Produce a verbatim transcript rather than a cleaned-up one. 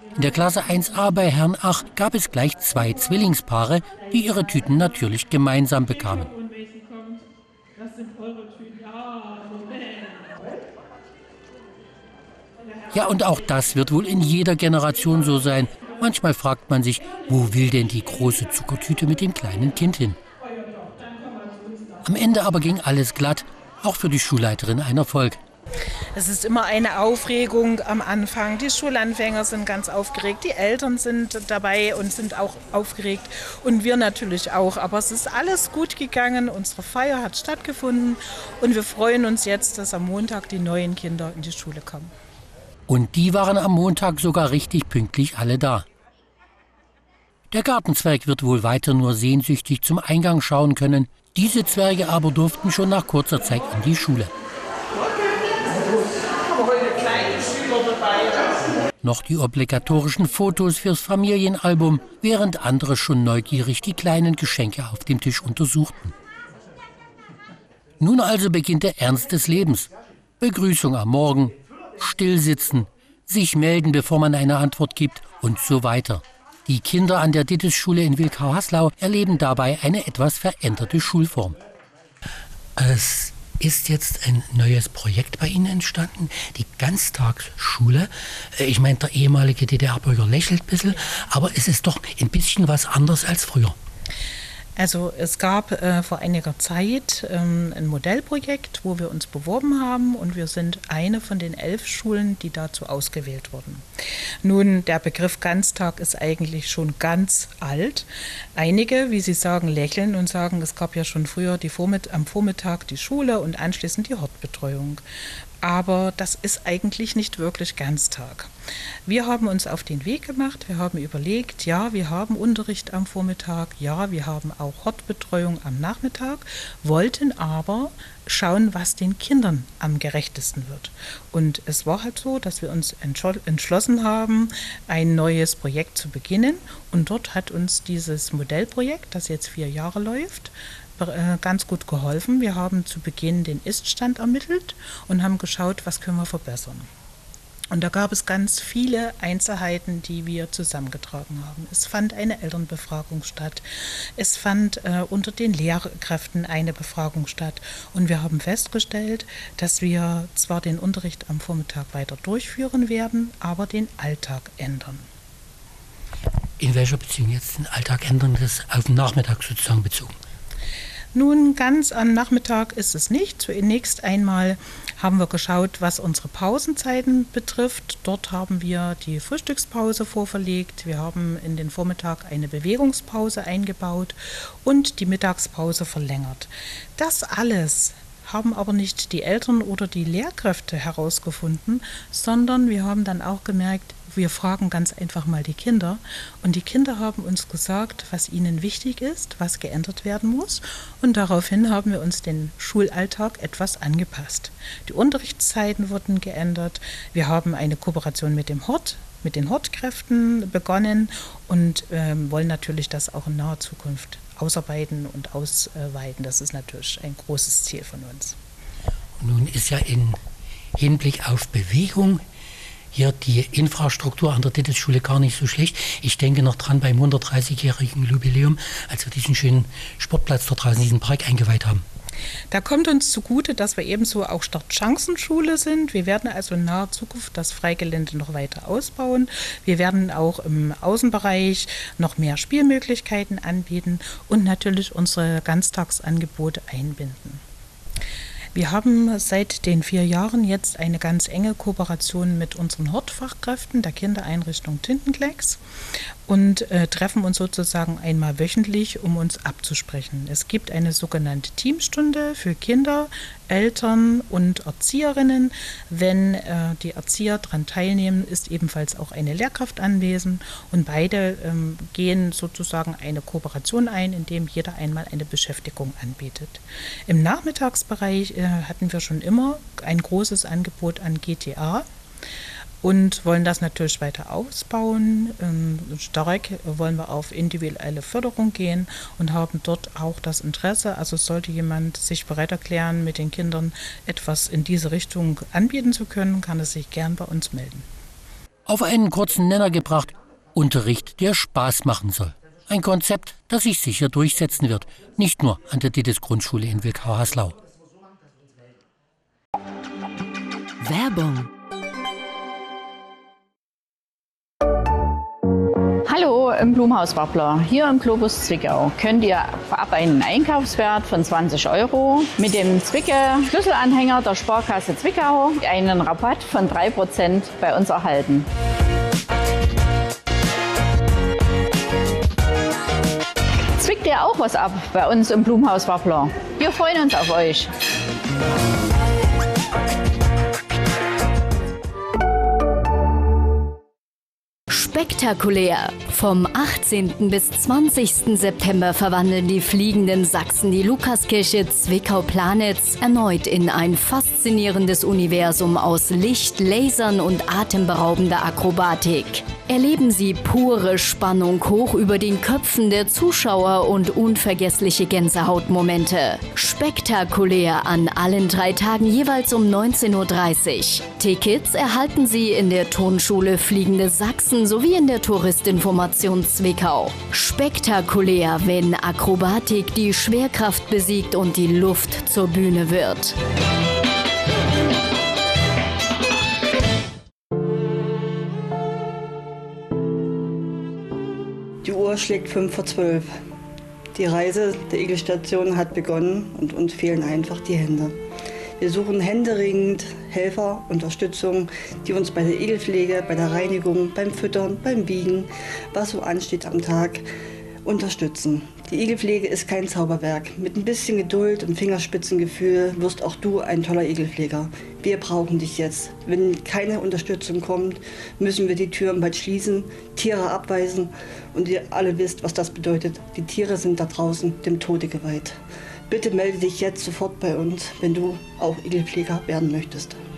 In der Klasse eins a bei Herrn Ach gab es gleich zwei Zwillingspaare, die ihre Tüten natürlich gemeinsam bekamen. Ja, und auch das wird wohl in jeder Generation so sein. Manchmal fragt man sich, wo will denn die große Zuckertüte mit dem kleinen Kind hin? Am Ende aber ging alles glatt, auch für die Schulleiterin ein Erfolg. Es ist immer eine Aufregung am Anfang. Die Schulanfänger sind ganz aufgeregt, die Eltern sind dabei und sind auch aufgeregt und wir natürlich auch. Aber es ist alles gut gegangen, unsere Feier hat stattgefunden und wir freuen uns jetzt, dass am Montag die neuen Kinder in die Schule kommen. Und die waren am Montag sogar richtig pünktlich alle da. Der Gartenzwerg wird wohl weiter nur sehnsüchtig zum Eingang schauen können. Diese Zwerge aber durften schon nach kurzer Zeit in die Schule. Noch die obligatorischen Fotos fürs Familienalbum, während andere schon neugierig die kleinen Geschenke auf dem Tisch untersuchten. Nun also beginnt der Ernst des Lebens. Begrüßung am Morgen, stillsitzen, sich melden, bevor man eine Antwort gibt und so weiter. Die Kinder an der Dittes-Schule in Wilkau-Haslau erleben dabei eine etwas veränderte Schulform. Es ist jetzt ein neues Projekt bei Ihnen entstanden, die Ganztagsschule. Ich meine, der ehemalige D D R-Bürger lächelt ein bisschen, aber es ist doch ein bisschen was anderes als früher. Also es gab äh, vor einiger Zeit ähm, ein Modellprojekt, wo wir uns beworben haben und wir sind eine von den elf Schulen, die dazu ausgewählt wurden. Nun, der Begriff Ganztag ist eigentlich schon ganz alt. Einige, wie Sie sagen, lächeln und sagen, es gab ja schon früher die Vormitt- am Vormittag die Schule und anschließend die Hortbetreuung. Aber das ist eigentlich nicht wirklich Ganztag. Wir haben uns auf den Weg gemacht, wir haben überlegt, ja, wir haben Unterricht am Vormittag, ja, wir haben auch Hortbetreuung am Nachmittag, wollten aber schauen, was den Kindern am gerechtesten wird. Und es war halt so, dass wir uns entschlossen haben, ein neues Projekt zu beginnen. Und dort hat uns dieses Modellprojekt, das jetzt vier Jahre läuft, ganz gut geholfen. Wir haben zu Beginn den Ist-Stand ermittelt und haben geschaut, was können wir verbessern. Und da gab es ganz viele Einzelheiten, die wir zusammengetragen haben. Es fand eine Elternbefragung statt. Es fand äh, unter den Lehrkräften eine Befragung statt. Und wir haben festgestellt, dass wir zwar den Unterricht am Vormittag weiter durchführen werden, aber den Alltag ändern. In welcher Beziehung jetzt den Alltag ändern, das auf den Nachmittag sozusagen bezogen? Nun, ganz am Nachmittag ist es nicht. Zunächst einmal haben wir geschaut, was unsere Pausenzeiten betrifft. Dort haben wir die Frühstückspause vorverlegt. Wir haben in den Vormittag eine Bewegungspause eingebaut und die Mittagspause verlängert. Das alles haben aber nicht die Eltern oder die Lehrkräfte herausgefunden, sondern wir haben dann auch gemerkt, wir fragen ganz einfach mal die Kinder und die Kinder haben uns gesagt, was ihnen wichtig ist, was geändert werden muss und daraufhin haben wir uns den Schulalltag etwas angepasst. Die Unterrichtszeiten wurden geändert, wir haben eine Kooperation mit dem Hort, mit den Hortkräften begonnen und äh, wollen natürlich das auch in naher Zukunft ausarbeiten und ausweiten. Das ist natürlich ein großes Ziel von uns. Nun ist ja im Hinblick auf Bewegung hier die Infrastruktur an der Dittes-Schule gar nicht so schlecht. Ich denke noch dran beim hundertdreißigjährigen Jubiläum, als wir diesen schönen Sportplatz dort draußen, diesen Park eingeweiht haben. Da kommt uns zugute, dass wir ebenso auch Startchancenschule sind. Wir werden also in naher Zukunft das Freigelände noch weiter ausbauen. Wir werden auch im Außenbereich noch mehr Spielmöglichkeiten anbieten und natürlich unsere Ganztagsangebote einbinden. Wir haben seit den vier Jahren jetzt eine ganz enge Kooperation mit unseren Hortfachkräften der Kindereinrichtung Tintenklecks und äh, treffen uns sozusagen einmal wöchentlich, um uns abzusprechen. Es gibt eine sogenannte Teamstunde für Kinder, Eltern und Erzieherinnen. Wenn äh, die Erzieher daran teilnehmen, ist ebenfalls auch eine Lehrkraft anwesend und beide ähm, gehen sozusagen eine Kooperation ein, indem jeder einmal eine Beschäftigung anbietet. Im Nachmittagsbereich äh, hatten wir schon immer ein großes Angebot an G T A. Und wollen das natürlich weiter ausbauen. Ähm, stark wollen wir auf individuelle Förderung gehen und haben dort auch das Interesse. Also sollte jemand sich bereit erklären, mit den Kindern etwas in diese Richtung anbieten zu können, kann er sich gern bei uns melden. Auf einen kurzen Nenner gebracht: Unterricht, der Spaß machen soll. Ein Konzept, das sich sicher durchsetzen wird, nicht nur an der Dittes-Grundschule in Wilkau-Haslau. Werbung. Hallo im Blumhaus Wappler. Hier im Globus Zwickau könnt ihr ab einen Einkaufswert von zwanzig Euro mit dem Zwicke-Schlüsselanhänger der Sparkasse Zwickau einen Rabatt von drei Prozent bei uns erhalten. Zwickt ihr auch was ab bei uns im Blumhaus Wappler? Wir freuen uns auf euch. Spektakulär! Vom achtzehnten bis zwanzigsten September verwandeln die fliegenden Sachsen die Lukaskirche Zwickau-Planitz erneut in ein faszinierendes Universum aus Licht, Lasern und atemberaubender Akrobatik. Erleben Sie pure Spannung hoch über den Köpfen der Zuschauer und unvergessliche Gänsehautmomente. Spektakulär an allen drei Tagen jeweils um neunzehn Uhr dreißig. Tickets erhalten Sie in der Turnschule Fliegende Sachsen sowie in der Touristinformation Zwickau. Spektakulär, wenn Akrobatik die Schwerkraft besiegt und die Luft zur Bühne wird. Die Uhr schlägt fünf vor zwölf. Die Reise der Igelstation hat begonnen und uns fehlen einfach die Hände. Wir suchen händeringend Helfer, Unterstützung, die uns bei der Igelpflege, bei der Reinigung, beim Füttern, beim Wiegen, was so ansteht am Tag, unterstützen. Die Igelpflege ist kein Zauberwerk. Mit ein bisschen Geduld und Fingerspitzengefühl wirst auch du ein toller Igelpfleger. Wir brauchen dich jetzt. Wenn keine Unterstützung kommt, müssen wir die Türen bald schließen, Tiere abweisen und ihr alle wisst, was das bedeutet. Die Tiere sind da draußen dem Tode geweiht. Bitte melde dich jetzt sofort bei uns, wenn du auch Igelpfleger werden möchtest.